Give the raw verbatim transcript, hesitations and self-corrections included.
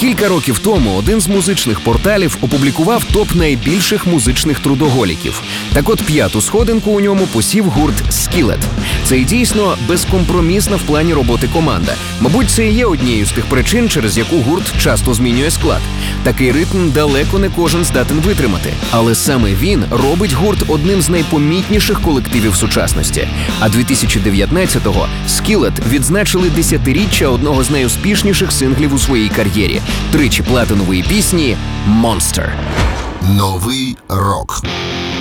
Кілька років тому один з музичних порталів опублікував топ найбільших музичних трудоголіків. Так от п'яту сходинку у ньому посів гурт Skillet. Це й дійсно безкомпромісна в плані роботи команда. Мабуть, це і є однією з тих причин, через яку гурт часто змінює склад. Такий ритм далеко не кожен здатен витримати. Але саме він робить гурт одним з найпомітніших колективів сучасності. А дві тисячі дев'ятнадцятого Skillet відзначили десятиріччя одного з найуспішніших синглів у своїй кар'єрі – тричі платинової пісні «Monster». Новий рок.